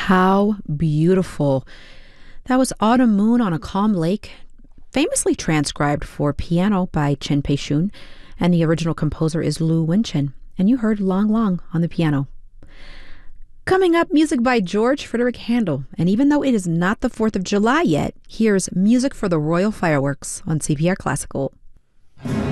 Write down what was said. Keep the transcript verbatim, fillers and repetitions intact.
How beautiful. That was Autumn Moon on a Calm Lake, famously transcribed for piano by Chen Pei Shun, and the original composer is Lu Wenchen. And you heard Long Long on the piano. Coming up, music by George Frederick Handel. And even though it is not the fourth of July yet, here's Music for the Royal Fireworks on C P R Classical.